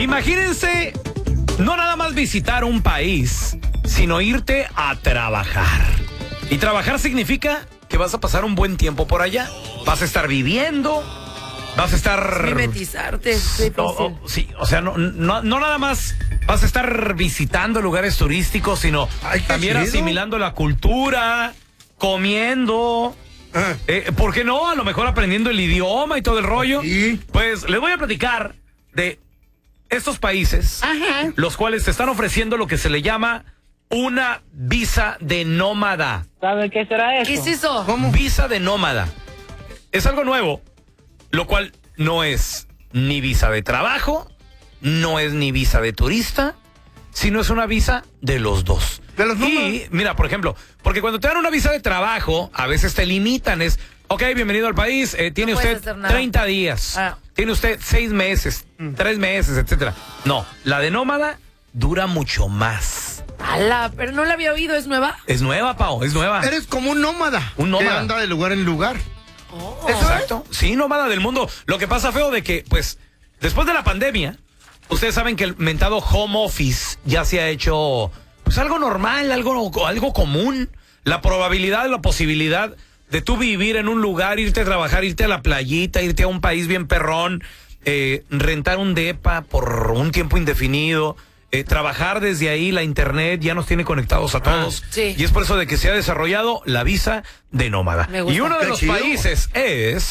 Imagínense no nada más visitar un país, sino irte a trabajar. Y trabajar significa que vas a pasar un buen tiempo por allá. Vas a estar viviendo, vas a estar... Mimetizarte, es difícil. Sí, o sea, no nada más vas a estar visitando lugares turísticos, sino también chido, asimilando la cultura, comiendo... ¿por qué no? A lo mejor aprendiendo el idioma y todo el rollo. Sí. Pues les voy a platicar de estos países, los cuales te están ofreciendo lo que se le llama una visa de nómada. ¿Sabe qué será eso? ¿Qué es eso? ¿Cómo? Visa de nómada. Es algo nuevo, lo cual no es ni visa de trabajo, no es ni visa de turista, sino es una visa de los dos. ¿De los nómadas? Y mira, por ejemplo, porque cuando te dan una visa de trabajo, a veces te limitan, ok, bienvenido al país, tiene usted 30 días, tiene usted 6 meses, 3 meses, etcétera. No, la de nómada dura mucho más. ¡Hala! Pero no la había oído, ¿es nueva? Es nueva, Pau, es nueva. Eres como un nómada. Un nómada. Que anda de lugar en lugar. Oh. Exacto. Sí, nómada del mundo. Lo que pasa, feo, de que, pues, después de la pandemia, ustedes saben que el mentado home office ya se ha hecho, pues, algo normal, algo común. La probabilidad, la posibilidad de tú vivir en un lugar, irte a trabajar, irte a la playita, irte a un país bien perrón, rentar un depa por un tiempo indefinido, trabajar desde ahí, la internet ya nos tiene conectados a todos. Sí. Y es por eso de que se ha desarrollado la visa de nómada. Me gusta. Y uno de los países es...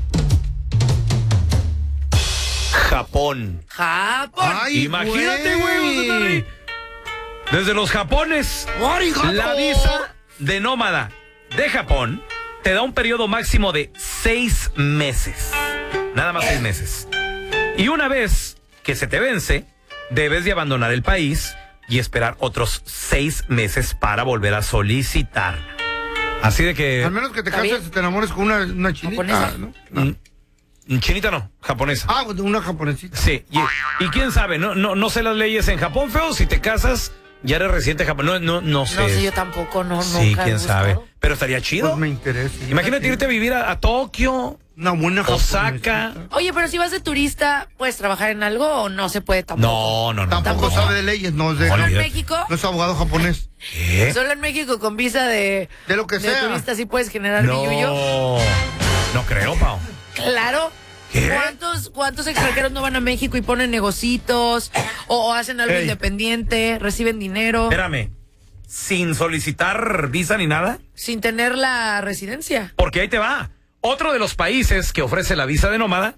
Japón. ¡Japón! Ay, Imagínate, güey. Desde los Japones, la visa de nómada de Japón te da un periodo máximo de 6 meses. Nada más 6 meses. Y una vez que se te vence, debes de abandonar el país y esperar otros 6 meses para volver a solicitar. Así de que... Al menos que te cases y te enamores con una chinita, ¿no? Chinita no, japonesa. Una japonesita. Sí, y quién sabe, no sé las leyes en Japón, feo, si te casas, ya eres residente japonés, no sé. No sé, yo tampoco, Sí, nunca quién sabe. Pero estaría chido. Pues me interesa. Imagínate irte a vivir a Tokio, una buena Osaka. Oye, pero si vas de turista, ¿puedes trabajar en algo o no se puede tampoco? No. Tampoco sabe de leyes, no es de... ¿Solo en México? No es abogado japonés. ¿Qué? Solo en México con visa de lo que sea. turista sí puedes generar billuyo. No creo, Pau. Claro. ¿Qué? ¿Cuántos extranjeros no van a México y ponen negocitos o hacen algo independiente, reciben dinero? Espérame, ¿sin solicitar visa ni nada? Sin tener la residencia. Porque ahí te va. Otro de los países que ofrece la visa de nómada.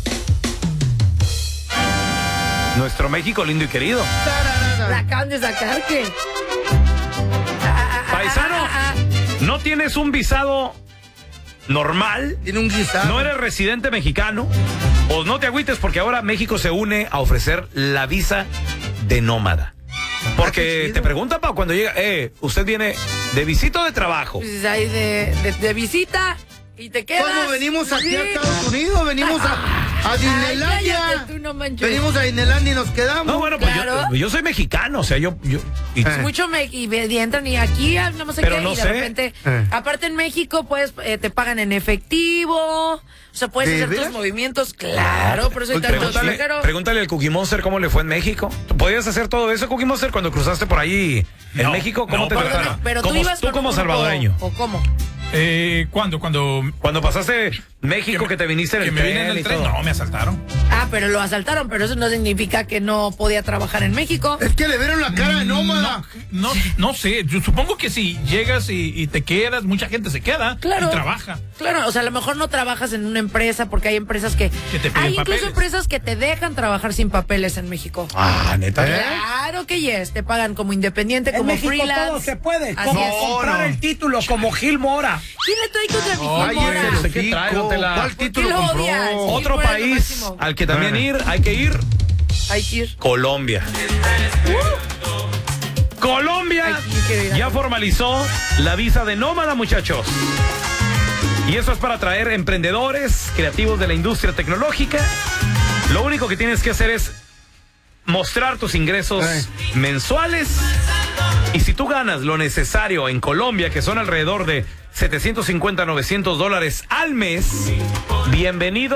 Nuestro México lindo y querido. La acaban de sacar, ¿qué? Paisano, ¿no tienes un visado normal? Tiene un visado. ¿No eres residente mexicano? Pues no te agüites porque ahora México se une a ofrecer la visa de nómada. Porque te preguntan, Pau, cuando llega, ¿usted viene de visita o de trabajo? Pues ahí de visita y te quedas. ¿Cómo venimos aquí a Estados Unidos? Venimos a Disneylandia. Cállate, tú no manches. Venimos a Disneylandia y nos quedamos. No, bueno, pues Claro. yo soy mexicano, o sea, Mucho y entran y aquí no sé Pero qué no y de sé. repente aparte en México pues te pagan en efectivo, o sea, puedes ¿De hacer veras? tus movimientos, claro, por eso hay tantos extranjeros. Pregúntale al Cookie Monster cómo le fue en México. ¿Podías hacer todo eso, Cookie Monster, cuando cruzaste por ahí en México? ¿Cómo te trataron? Pero tú ibas tú con como un grupo, salvadoreño. ¿o cómo? ¿Cuándo? Cuando pasaste México, que te viniste en el me vine en el tren. No, me asaltaron. Pero lo asaltaron, pero eso no significa que no podía trabajar en México. Es que le vieron la cara de nómada. No sé, yo supongo que si llegas y te quedas, mucha gente se queda Claro. y trabaja. Claro, o sea, a lo mejor no trabajas en una empresa porque hay empresas que te piden hay incluso papeles. empresas que te dejan trabajar sin papeles en México. ¿Neta? Claro que yes, te pagan como independiente, En como México freelance. todo se puede, Así como es. comprar el título, como Gil Mora. ¿Quién le trae contra mi Ay, Gil Mora? no sé qué trae, no te la- ¿Cuál ¿Por qué título lo compró? odias? Otro Gil Mora es lo país máximo. al que también hay que ir, Hay que ir. Colombia. Colombia Ay, quiero ir a ya formalizó la visa de nómada, muchachos. Y eso es para atraer emprendedores, creativos de la industria tecnológica. Lo único que tienes que hacer es mostrar tus ingresos mensuales. Y si tú ganas lo necesario en Colombia, que son alrededor de $750 a $900 al mes, bienvenido